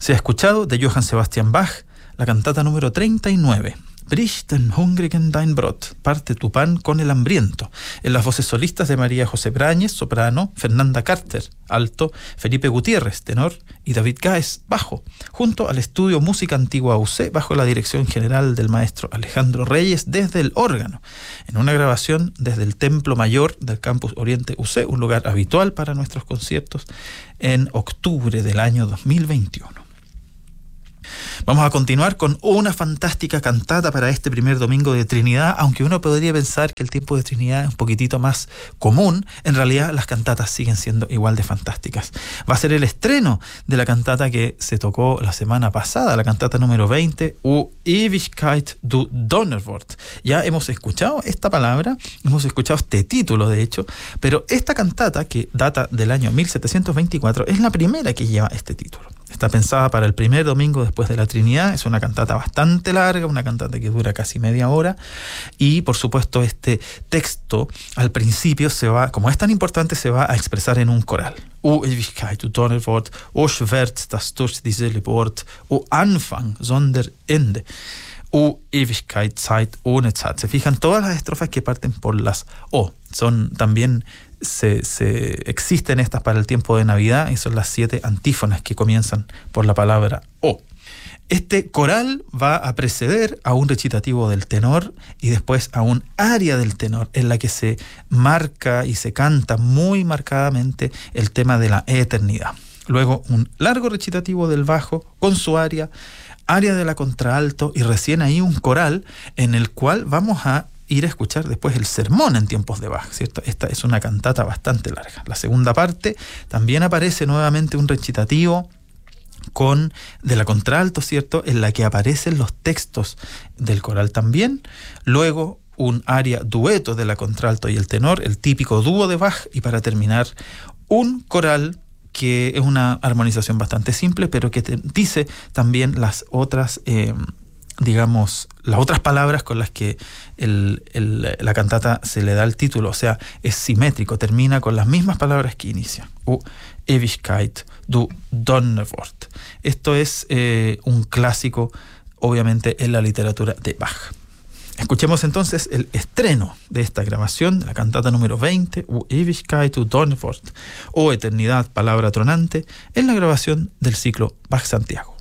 Se ha escuchado de Johann Sebastian Bach la cantata número 39. Brich den hungrigen dein Brot, parte tu pan con el hambriento, en las voces solistas de María José Brañez, soprano, Fernanda Carter, alto, Felipe Gutiérrez, tenor, y David Gáez, bajo, junto al estudio Música Antigua UC, bajo la dirección general del maestro Alejandro Reyes, desde el órgano, en una grabación desde el Templo Mayor del Campus Oriente UC, un lugar habitual para nuestros conciertos, en octubre del año 2021. Vamos a continuar con una fantástica cantata para este primer domingo de Trinidad, aunque uno podría pensar que el tiempo de Trinidad es un poquitito más común. En realidad las cantatas siguen siendo igual de fantásticas. Va a ser el estreno de la cantata que se tocó la semana pasada, la cantata número 20, O Ewigkeit du Donnerwort. Ya hemos escuchado esta palabra, hemos escuchado este título de hecho, pero esta cantata, que data del año 1724, es la primera que lleva este título. Está pensada para el primer domingo después de la Trinidad. Es una cantata bastante larga, una cantata que dura casi media hora. Y, por supuesto, este texto al principio se va, como es tan importante, se va a expresar en un coral. O Ewigkeit, du Donnerwort, o Schwert, das durch die Seele bohrt, o Anfang, sonder Ende. O Ewigkeit, Zeit ohne Zeit. Se fijan, todas las estrofas que parten por las O son también... Se existen estas para el tiempo de Navidad y son las 7 antífonas que comienzan por la palabra O. Este coral va a preceder a un recitativo del tenor y después a un aria del tenor en la que se marca y se canta muy marcadamente el tema de la eternidad. Luego un largo recitativo del bajo con su aria de la contralto y recién ahí un coral en el cual vamos a ir a escuchar después el sermón en tiempos de Bach, ¿cierto? Esta es una cantata bastante larga. La segunda parte también aparece nuevamente un recitativo de la contralto, ¿cierto? En la que aparecen los textos del coral también. Luego un aria dueto de la contralto y el tenor, el típico dúo de Bach, y para terminar un coral que es una armonización bastante simple, pero que te dice también las otras las otras palabras con las que la cantata se le da el título, o sea, es simétrico, termina con las mismas palabras que inicia. O Ewigkeit du Donnerwort. Esto es un clásico, obviamente, en la literatura de Bach. Escuchemos entonces el estreno de esta grabación, la cantata número 20, O Ewigkeit du Donnerwort, o Eternidad, palabra tronante, en la grabación del ciclo Bach Santiago.